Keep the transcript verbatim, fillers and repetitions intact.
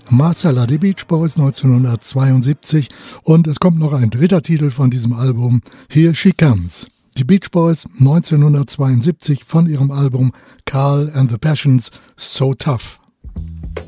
Marcella, die Beach Boys neunzehnhundertzweiundsiebzig, und es kommt noch ein dritter Titel von diesem Album, Here She Comes. Die Beach Boys neunzehnhundertzweiundsiebzig von ihrem Album Carl and the Passions, So Tough.